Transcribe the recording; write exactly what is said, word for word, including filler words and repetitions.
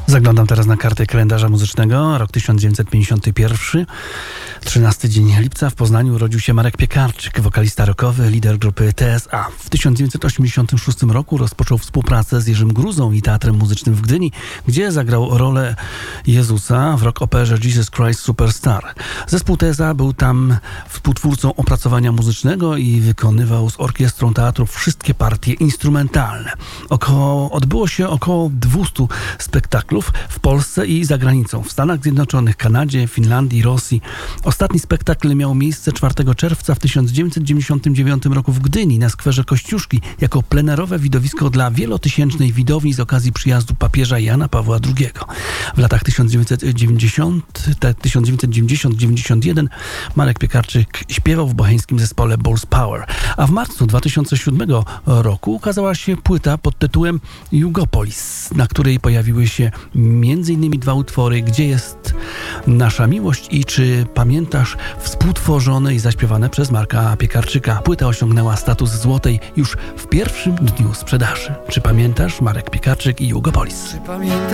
Zaglądam teraz na kartę kalendarza muzycznego. Rok tysiąc dziewięćset pięćdziesiąty pierwszy. trzynasty dzień lipca w Poznaniu urodził się Marek Piekarczyk, wokalista rockowy, lider grupy T S A. W tysiąc dziewięćset osiemdziesiątym szóstym roku rozpoczął współpracę z Jerzym Gruzą i Teatrem Muzycznym w Gdyni, gdzie zagrał rolę Jezusa w rock-operze Jesus Christ Superstar. Zespół T S A był tam współtwórcą opracowania muzycznego i wykonywał z orkiestrą teatru wszystkie partie instrumentalne. Około, odbyło się około dwieście spektaklów w Polsce i za granicą, w Stanach Zjednoczonych, Kanadzie, Finlandii, Rosji. Ostatni spektakl miał miejsce czwartego czerwca w tysiąc dziewięćset dziewięćdziesiątym dziewiątym roku w Gdyni na skwerze Kościuszki jako plenerowe widowisko dla wielotysięcznej widowni z okazji przyjazdu papieża Jana Pawła drugiego. W latach tysiąc dziewięćset dziewięćdziesiątym do dziewięćdziesiątego pierwszego Marek Piekarczyk śpiewał w boheńskim zespole Bulls Power, a w marcu dwa tysiące siódmego roku ukazała się płyta pod tytułem Jugopolis, na której pojawiły się między innymi dwa utwory Gdzie jest nasza miłość i Czy pamiętasz, współtworzone i zaśpiewane przez Marka Piekarczyka. Płyta osiągnęła status złotej już w pierwszym dniu sprzedaży. Czy pamiętasz? Marek Piekarczyk i Jugopolis. Czy pamiętasz?